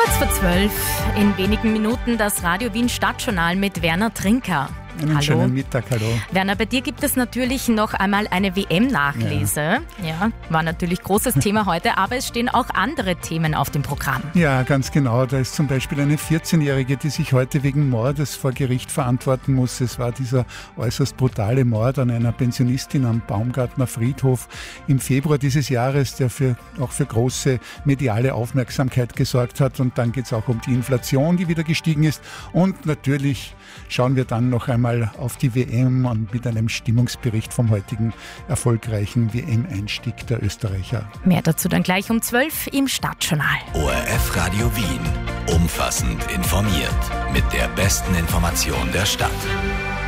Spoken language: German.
Kurz vor 12, in wenigen Minuten das Radio Wien Stadtjournal mit Werner Trinker. Einen schönen Mittag, hallo. Werner, bei dir gibt es natürlich noch einmal eine WM-Nachlese. Ja, war natürlich großes Thema heute, aber es stehen auch andere Themen auf dem Programm. Ja, ganz genau. Da ist zum Beispiel eine 14-Jährige, die sich heute wegen Mordes vor Gericht verantworten muss. Es war dieser äußerst brutale Mord an einer Pensionistin am Baumgartner Friedhof im Februar dieses Jahres, der auch für große mediale Aufmerksamkeit gesorgt hat. Und dann geht es auch um die Inflation, die wieder gestiegen ist. Und natürlich schauen wir dann noch einmal auf die WM und mit einem Stimmungsbericht vom heutigen erfolgreichen WM-Einstieg der Österreicher. Mehr dazu dann gleich um 12 im Stadtjournal. ORF Radio Wien. Umfassend informiert. Mit der besten Information der Stadt.